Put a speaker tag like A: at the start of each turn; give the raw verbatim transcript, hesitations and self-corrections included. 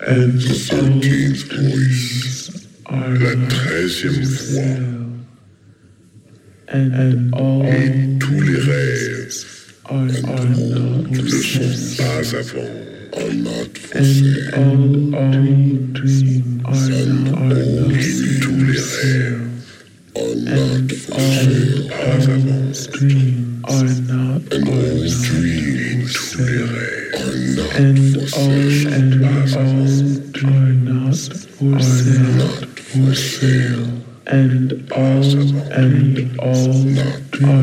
A: And the thirteenth voice, la treizième voix,
B: and all
A: et tous les rêves
B: are, are not
A: ne
B: for
A: sont
B: sale.
A: pas avant, are not for
B: And
A: sale.
B: all, all dreams are not, are not
A: Et tous
B: for
A: les
B: sale.
A: rêves are not
B: And
A: for
B: all,
A: sale, pas
B: all
A: avant.
B: dreams are not,
A: And
B: are
A: all
B: not
A: dreams,
B: for
A: tous les
B: sale.
A: rêves are not
B: And
A: for
B: all,
A: sale,
B: and
A: pas
B: all
A: avant.
B: dreams are not for sale.
A: Not for sale,
B: And all, and all
A: not
B: dreams